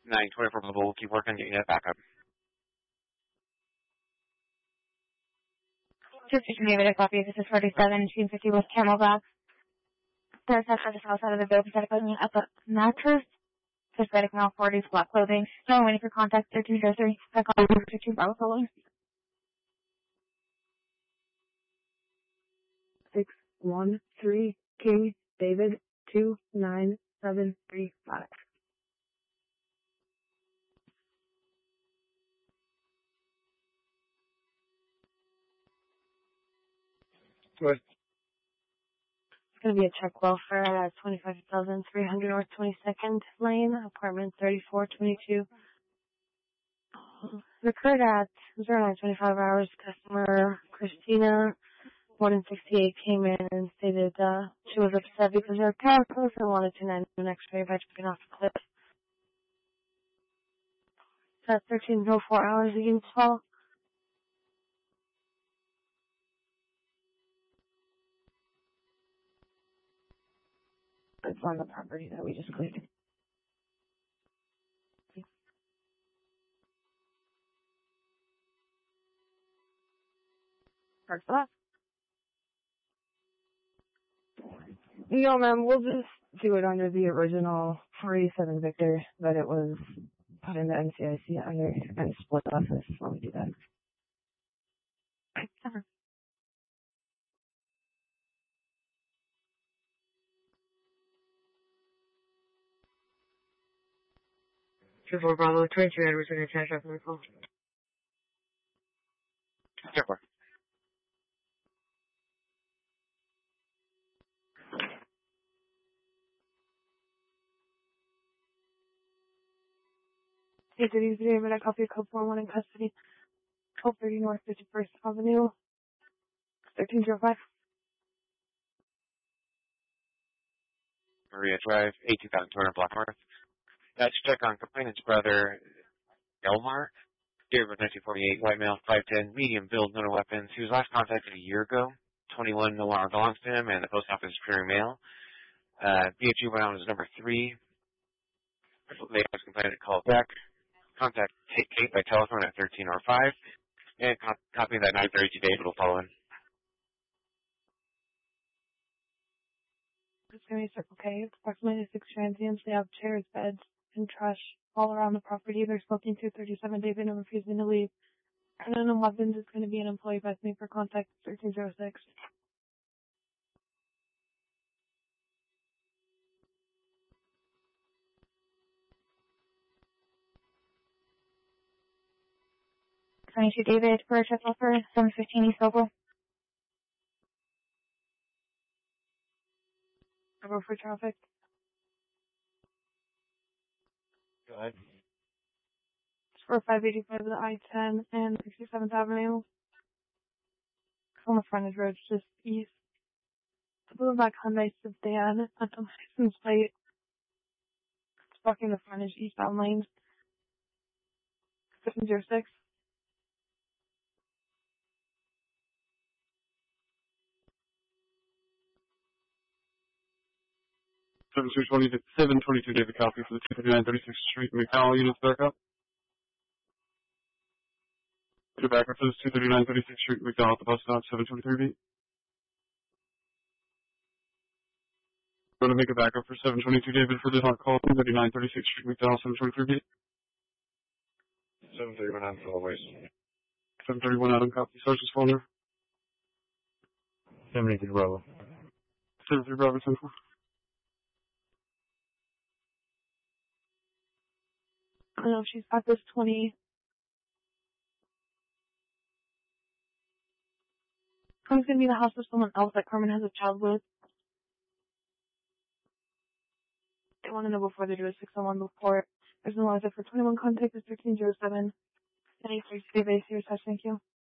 924 Global. We'll keep working, getting that back up. Just to give it a copy, this is 47-250 West Camelback. There's a just outside of the building, cutting up a mattress. Suspected male 40s, black clothing. No waiting for contact 1303. I call 2 Bravo following. 613 King David 29735. Good. It's going to be a check welfare at 25,300 North 22nd Lane, apartment 3422. Occurred at 0925 hours. Customer Christina 168 came in and stated she was upset because her car closed and wanted to know an x-ray by jumping off the cliff. At 13:04 hours against fall. It's on the property that we just cleared. Park for that. No, ma'am, we'll just do it under the original 47 Victor that it was put in the NCIC under and split office when we do that. Never. 24 Bravo, 22 Edwards, and attach off my phone. 24. Hey, good evening, David. I copy code 41 in custody. 1230 North 51st Avenue. 1305. Maria Drive, 18,200 Block North. That's check on complainant's brother, Elmar. Year of 1948, white male, 5'10", medium build, no weapons. He was last contacted a year ago. 21 no longer belongs to him, and the post office is clearing mail. BHU round is number 3. They asked complainant to call back. Contact Kate by telephone at 1305. And copy that 932 David will follow in. It's going to be Circle K. Approximately 6 transients. They have chairs, beds, and trash all around the property. They're smoking 237 David and refusing to leave. And then weapons is going to be an employee by me for contact 1306. To David for a check offer, 715 East Oval. Over for traffic. Go ahead. It's for 585 of the I-10 and 67th Avenue. On the frontage road, just east. The Blueback Hyundai sedan at the license plate. It's blocking the frontage eastbound lanes. 706. 722 David copy for the 239 36th Street McDowell units back up. Go back up to this 239 36th Street McDowell at the bus stop, 723 beat. Going to make a backup for 722 David for this hot call, 239 36th Street McDowell, 723 beat. 731 on always. 731 Adam copy, Sergeant's phone number. 73 Bravo. 73 Bravo, 10-4. I don't know if she's got this 20. Carmen's going to be in the house with someone else that Carmen has a child with. They want to know before they do a 601 report. There's no logic for 21 contact is 1307. Any 3 base here, thank you.